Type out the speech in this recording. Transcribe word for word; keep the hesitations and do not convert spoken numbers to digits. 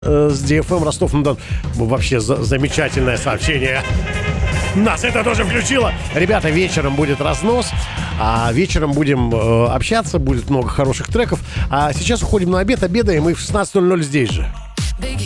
С ди эф эм Ростов-на-Дону. Вообще за- замечательное сообщение. Нас это тоже включило. Ребята, вечером будет разнос. А вечером будем э, общаться. Будет много хороших треков. А сейчас уходим на обед. Обедаем и в шестнадцать ноль ноль здесь же.